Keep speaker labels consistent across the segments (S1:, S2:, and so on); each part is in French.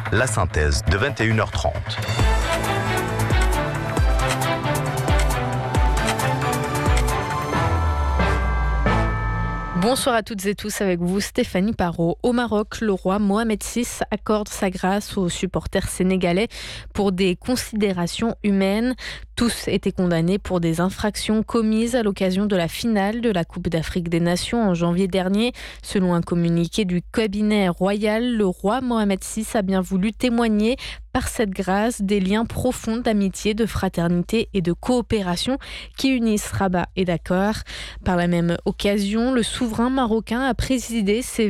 S1: La synthèse de 21h30.
S2: Bonsoir à toutes et tous, avec vous Stéphanie Parot. Au Maroc, le roi Mohamed VI accorde sa grâce aux supporters sénégalais pour des considérations humaines. Tous étaient condamnés pour des infractions commises à l'occasion de la finale de la Coupe d'Afrique des Nations en janvier dernier. Selon un communiqué du cabinet royal, le roi Mohamed VI a bien voulu témoigner par cette grâce des liens profonds d'amitié, de fraternité et de coopération qui unissent Rabat et Dakar. Par la même occasion, le souverain marocain a présenté ses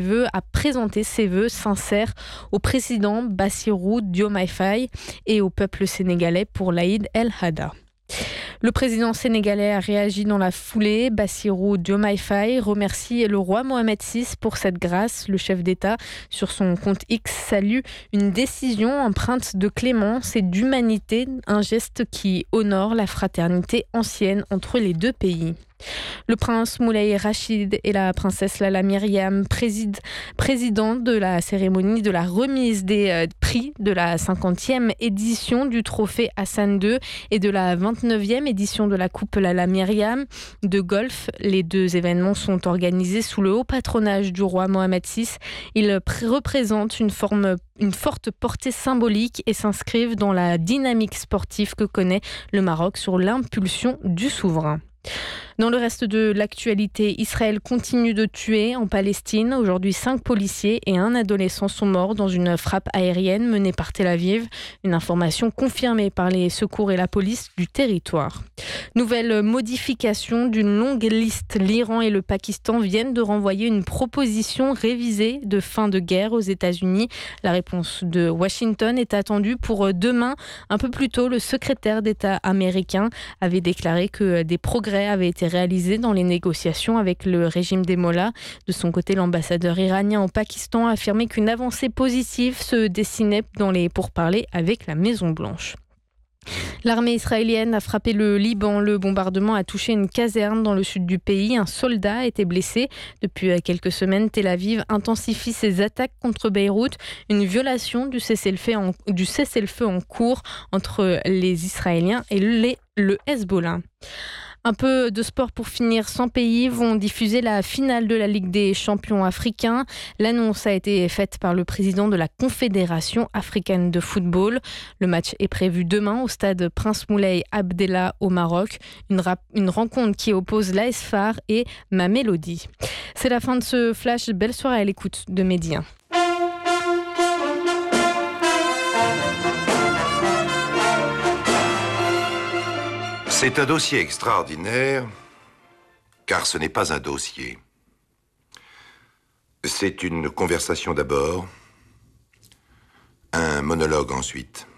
S2: vœux sincères au président Bassirou Diomaye Faye et au peuple sénégalais pour l'Aïd el-Adha. Le président sénégalais a réagi dans la foulée. Bassirou Diomaye Faye remercie le roi Mohamed VI pour cette grâce. Le chef d'État, sur son compte X, salue une décision empreinte de clémence et d'humanité, un geste qui honore la fraternité ancienne entre les deux pays. Le prince Moulay Rachid et la princesse Lala Myriam, président de la cérémonie de la remise des prix de la 50e édition du trophée Hassan II et de la 29e édition de la Coupe Lala Myriam de golf. Les deux événements sont organisés sous le haut patronage du roi Mohamed VI. Ils représentent une forte portée symbolique et s'inscrivent dans la dynamique sportive que connaît le Maroc sur l'impulsion du souverain. Dans le reste de l'actualité, Israël continue de tuer en Palestine. Aujourd'hui, 5 policiers et un adolescent sont morts dans une frappe aérienne menée par Tel Aviv. Une information confirmée par les secours et la police du territoire. Nouvelle modification d'une longue liste. L'Iran et le Pakistan viennent de renvoyer une proposition révisée de fin de guerre aux États-Unis. La réponse de Washington est attendue pour demain. Un peu plus tôt, le secrétaire d'État américain avait déclaré que des progrès avaient été réalisés dans les négociations avec le régime des Mollahs. De son côté, l'ambassadeur iranien au Pakistan a affirmé qu'une avancée positive se dessinait dans les pourparlers avec la Maison-Blanche. L'armée israélienne a frappé le Liban. Le bombardement a touché une caserne dans le sud du pays. Un soldat a été blessé. Depuis quelques semaines, Tel Aviv intensifie ses attaques contre Beyrouth. Une violation du cessez-le-feu en cours entre les Israéliens et le Hezbollah. Un peu de sport pour finir. 100 pays vont diffuser la finale de la Ligue des champions africains. L'annonce a été faite par le président de la Confédération africaine de football. Le match est prévu demain au stade Prince Moulay Abdellah au Maroc. Une rencontre qui oppose l'AS FAR et Mamelodi. C'est la fin de ce flash. Belle soirée à l'écoute de Média.
S3: C'est un dossier extraordinaire, car ce n'est pas un dossier. C'est une conversation d'abord, un monologue ensuite.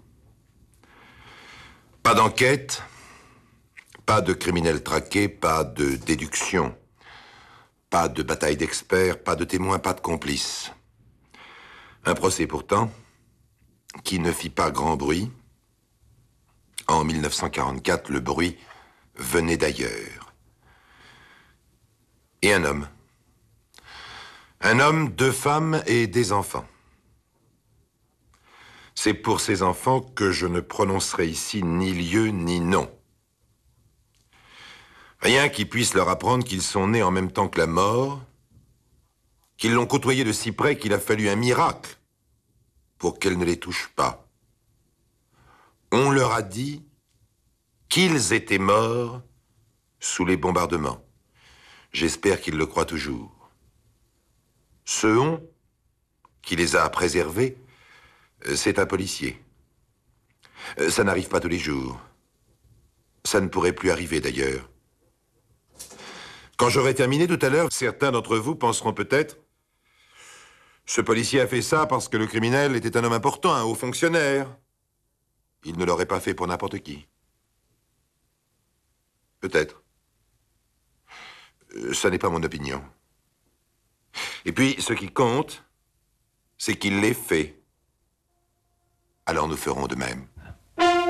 S3: Pas d'enquête, pas de criminel traqué, pas de déduction, pas de bataille d'experts, pas de témoins, pas de complices. Un procès pourtant qui ne fit pas grand bruit. En 1944, le bruit venait d'ailleurs. Et un homme. Un homme, 2 femmes et des enfants. C'est pour ces enfants que je ne prononcerai ici ni lieu ni nom. Rien qui puisse leur apprendre qu'ils sont nés en même temps que la mort, qu'ils l'ont côtoyé de si près qu'il a fallu un miracle pour qu'elle ne les touche pas. On leur a dit qu'ils étaient morts sous les bombardements. J'espère qu'ils le croient toujours. Ce on qui les a préservés, c'est un policier. Ça n'arrive pas tous les jours. Ça ne pourrait plus arriver d'ailleurs. Quand j'aurai terminé tout à l'heure, certains d'entre vous penseront peut-être: ce policier a fait ça parce que le criminel était un homme important, un haut fonctionnaire. Il ne l'aurait pas fait pour n'importe qui. Peut-être. Ça n'est pas mon opinion. Et puis, ce qui compte, c'est qu'il l'ait fait. Alors nous ferons de même.